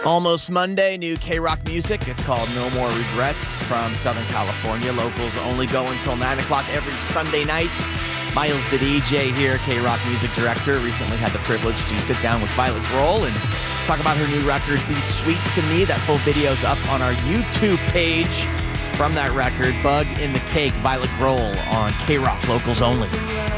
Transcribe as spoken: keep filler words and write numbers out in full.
Almost Monday, new K-Rock music. It's called No More Regrets from Southern California. Locals only go until nine o'clock every Sunday night. Miles, the D J here, K-Rock music director, recently had the privilege to sit down with Violet Grohl and talk about her new record, Be Sweet to Me. That full video's up on our YouTube page from that record, Bug in the Cake, Violet Grohl on K-Rock, locals only.